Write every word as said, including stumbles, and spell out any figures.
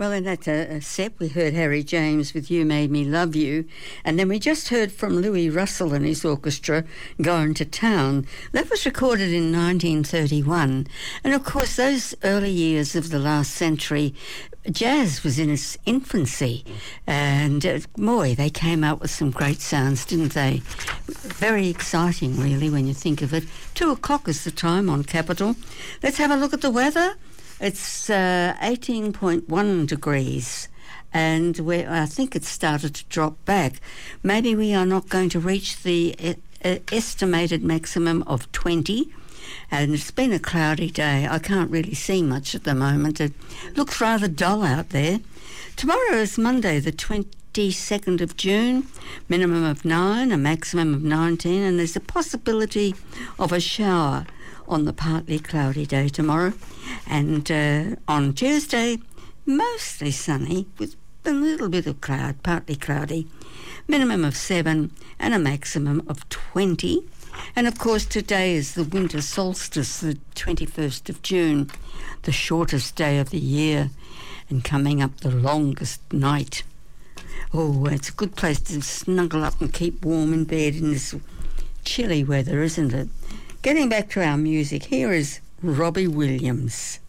Well, in that uh, set, we heard Harry James with You Made Me Love You, and then we just heard from Louis Russell and his orchestra, Going to Town. That was recorded in nineteen thirty-one. And, of course, those early years of the last century, jazz was in its infancy. And, uh, boy, they came out with some great sounds, didn't they? Very exciting, really, when you think of it. Two o'clock is the time on Capital. Let's have a look at the weather. It's uh, eighteen point one degrees, and we I think it's started to drop back. Maybe we are not going to reach the uh, estimated maximum of twenty, and it's been a cloudy day. I can't really see much at the moment. It looks rather dull out there. Tomorrow is Monday, the twenty-second of June, minimum of nine, a maximum of nineteen, and there's a possibility of a shower on the partly cloudy day tomorrow. And uh, on Tuesday, mostly sunny with a little bit of cloud, partly cloudy, minimum of seven and a maximum of twenty. And of course today is the winter solstice, the twenty-first of June, the shortest day of the year, and coming up the longest night. Oh, it's a good place to snuggle up and keep warm in bed in this chilly weather, isn't it? Getting back to our music, here is Robbie Williams.